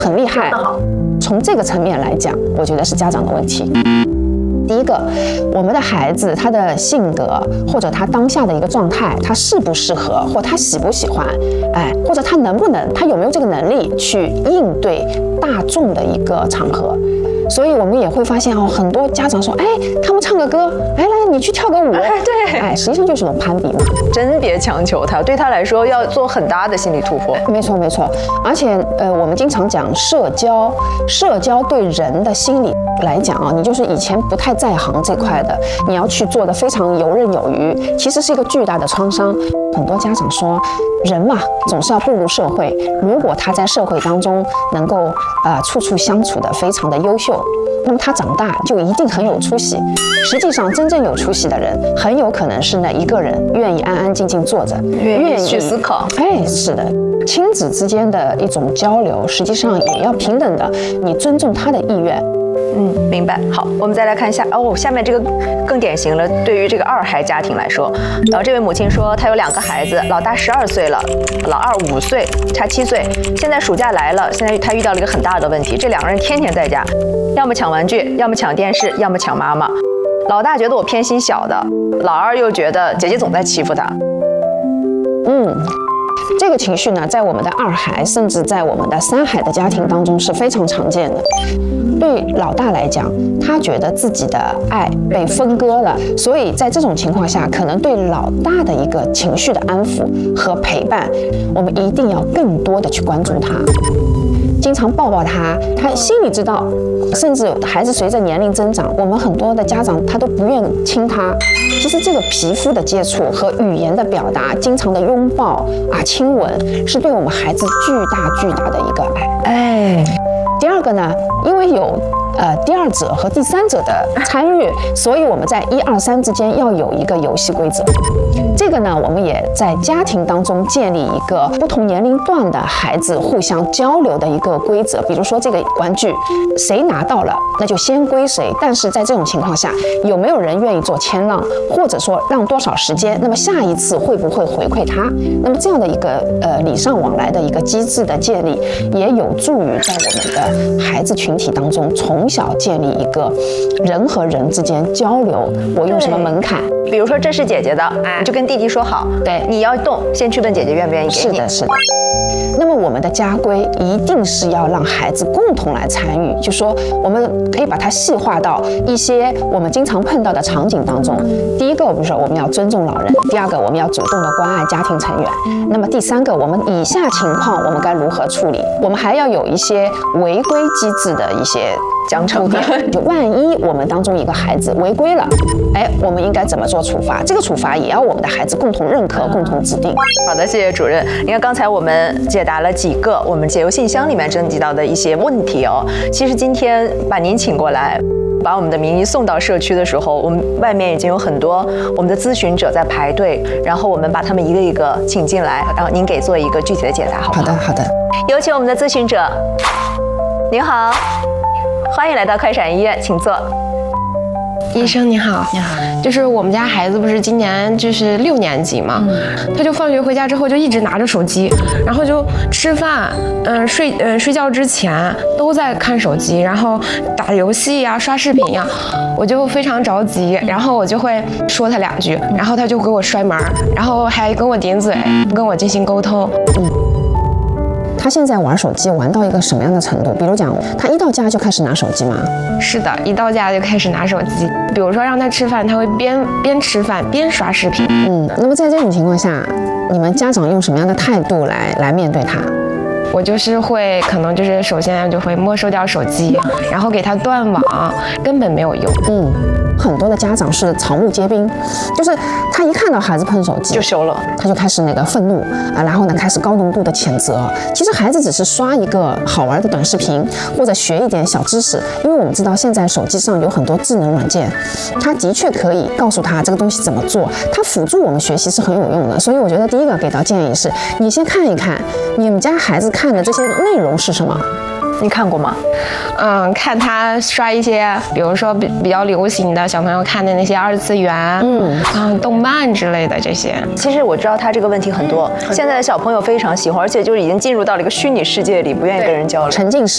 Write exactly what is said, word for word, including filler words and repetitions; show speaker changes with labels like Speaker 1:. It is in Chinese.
Speaker 1: 很厉害。从这个层面来讲，我觉得是家长的问题。第一个，我们的孩子他的性格或者他当下的一个状态，他适不适合，或他喜不喜欢，哎，或者他能不能，他有没有这个能力去应对大众的一个场合。所以我们也会发现哦，很多家长说，哎，他们唱个歌，哎，来你去跳个舞，
Speaker 2: 哎，对，
Speaker 1: 哎，实际上就是一种攀比嘛。
Speaker 2: 真别强求他，对他来说要做很大的心理突破。
Speaker 1: 没错没错，而且呃，我们经常讲社交，社交对人的心理来讲啊，你就是以前不太在行这块的，你要去做的非常游刃有余，其实是一个巨大的创伤。很多家长说，人嘛总是要步入社会，如果他在社会当中能够呃处处相处的非常的优秀，那么他长大就一定很有出息。实际上，真正有出息的人，很有可能是那一个人愿意安安静静坐着，
Speaker 2: 愿意去思考。
Speaker 1: 哎，是的，亲子之间的一种交流，实际上也要平等的，你尊重他的意愿。
Speaker 2: 嗯，明白。好，我们再来看一下哦，下面这个更典型了。对于这个二孩家庭来说，然后这位母亲说，她有两个孩子，老大十二岁了，老二五岁，差七岁。现在暑假来了，现在她遇到了一个很大的问题，这两个人天天在家，要么抢玩具，要么抢电视，要么抢妈妈。老大觉得我偏心小的，老二又觉得姐姐总在欺负他。
Speaker 1: 嗯。这个情绪呢，在我们的二孩，甚至在我们的三孩的家庭当中是非常常见的。对老大来讲，他觉得自己的爱被分割了，所以在这种情况下，可能对老大的一个情绪的安抚和陪伴，我们一定要更多的去关注他。经常抱抱他，他心里知道，甚至孩子随着年龄增长，我们很多的家长他都不愿亲他。其实这个皮肤的接触和语言的表达，经常的拥抱啊、亲吻，是对我们孩子巨大巨大的一个爱。
Speaker 2: 哎，
Speaker 1: 第二个呢，因为有呃第二者和第三者的参与，所以我们在一二三之间要有一个游戏规则。这个呢，我们也在家庭当中建立一个不同年龄段的孩子互相交流的一个规则。比如说，这个玩具谁拿到了，那就先归谁。但是在这种情况下，有没有人愿意做谦让，或者说让多少时间？那么下一次会不会回馈他？那么这样的一个呃礼尚往来的一个机制的建立，也有助于在我们的孩子群体当中从小建立一个人和人之间交流。我用什么门槛？
Speaker 2: 比如说这是姐姐的，你就跟弟弟说好，
Speaker 1: 对，
Speaker 2: 你要动，先去问姐姐愿不愿意给你。
Speaker 1: 是的，是的。那么我们的家规一定是要让孩子共同来参与，就说我们可以把它细化到一些我们经常碰到的场景当中。第一个，比如说我们要尊重老人；第二个，我们要主动的关爱家庭成员；那么第三个，我们以下情况我们该如何处理？我们还要有一些违规机制的一些奖惩点，就万一我们当中一个孩子违规了，哎，我们应该怎么做处罚？这个处罚也要我们的孩子共同认可、共同制定。
Speaker 2: 好的，谢谢主任。你看刚才我们解答了几个我们解忧信箱里面征集到的一些问题哦。其实今天把您请过来，把我们的名医送到社区的时候，我们外面已经有很多我们的咨询者在排队，然后我们把他们一个一个请进来，然后您给做一个具体的解答，好不好？
Speaker 1: 好的，好的。
Speaker 2: 有请我们的咨询者。您好，欢迎来到快闪医院，请坐。
Speaker 3: 医生你好，
Speaker 4: 你好，
Speaker 3: 就是我们家孩子不是今年就是六年级嘛，嗯、他就放学回家之后就一直拿着手机，然后就吃饭，嗯睡嗯睡觉之前都在看手机，然后打游戏呀、刷视频呀，我就非常着急，然后我就会说他两句，然后他就给我摔门，然后还跟我顶嘴，不跟我进行沟通。嗯。
Speaker 1: 他现在玩手机玩到一个什么样的程度？比如讲，他一到家就开始拿手机吗？
Speaker 3: 是的，一到家就开始拿手机。比如说让他吃饭，他会边边吃饭边刷视频。
Speaker 1: 嗯，那么在这种情况下，你们家长用什么样的态度来来面对他？
Speaker 3: 我就是会，可能就是首先就会没收掉手机，然后给他断网，根本没有用。
Speaker 1: 嗯。很多的家长是草木皆兵，就是他一看到孩子碰手机
Speaker 2: 就羞了，
Speaker 1: 他就开始那个愤怒啊，然后呢开始高浓度的谴责。其实孩子只是刷一个好玩的短视频，或者学一点小知识，因为我们知道现在手机上有很多智能软件，它的确可以告诉他这个东西怎么做，它辅助我们学习是很有用的。所以我觉得第一个给到建议是，你先看一看你们家孩子看的这些内容是什么。
Speaker 2: 你看过吗？
Speaker 3: 嗯，看他刷一些，比如说比比较流行的小朋友看的那些二次元，嗯，啊，动漫之类的这些。
Speaker 2: 其实我知道他这个问题很多，嗯、现在的小朋友非常喜欢，而且就是已经进入到了一个虚拟世界里，不愿意跟人交流，
Speaker 1: 沉浸式。